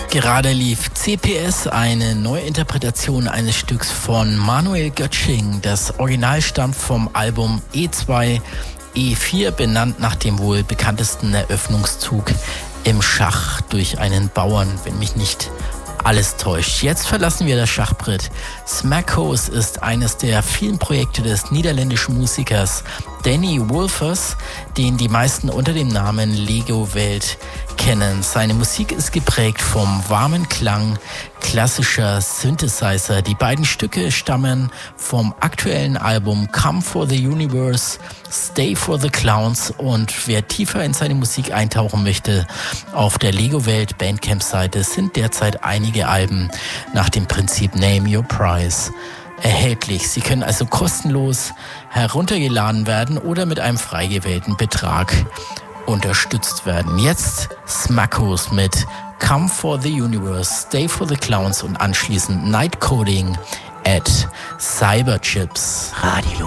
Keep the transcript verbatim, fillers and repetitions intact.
Gerade lief C P S, eine Neuinterpretation eines Stücks von Manuel Göttsching. Das Original stammt vom Album E zwei E vier, benannt nach dem wohl bekanntesten Eröffnungszug im Schach durch einen Bauern, wenn mich nicht alles täuscht. Jetzt verlassen wir das Schachbrett. Smackhouse ist eines der vielen Projekte des niederländischen Musikers Danny Wolfers, den die meisten unter dem Namen Lego Welt kennen. Seine Musik ist geprägt vom warmen Klang klassischer Synthesizer. Die beiden Stücke stammen vom aktuellen Album Come for the Universe, Stay for the Clowns, und wer tiefer in seine Musik eintauchen möchte, auf der Lego Welt Bandcamp-Seite sind derzeit einige Alben nach dem Prinzip Name Your Price erhältlich. Sie können also kostenlos heruntergeladen werden oder mit einem frei gewählten Betrag unterstützt werden. Jetzt Smackhouse mit Come for the Universe, Stay for the Clowns und anschließend Night Coding at Cyberchips Radio.